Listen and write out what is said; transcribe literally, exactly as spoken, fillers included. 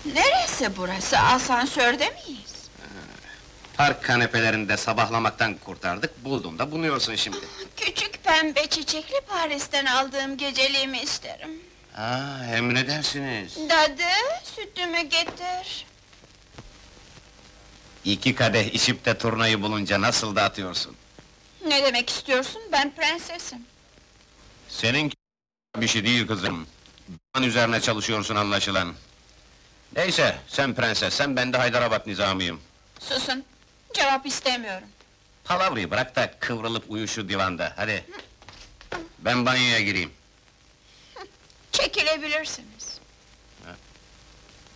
Neresi burası? Asansörde miyiz? Park kanepelerinde sabahlamaktan kurtardık, buldum da bunuyorsun şimdi. Küçük pembe çiçekli Paris'ten aldığım geceliğimi isterim. Aa, emredersiniz. Dadı, sütümü getir. İki kadeh içip de turnayı bulunca nasıl da atıyorsun? Ne demek istiyorsun? Ben prensesim. Seninki bir şey değil kızım. Ban üzerine çalışıyorsun anlaşılan. Neyse, sen prensessen, ben de Haydarabad nizamıyım. Susun, cevap istemiyorum. Palavrayı bırak da kıvrılıp uyu şu divanda, hadi! Ben banyoya gireyim. Çekilebilirsiniz.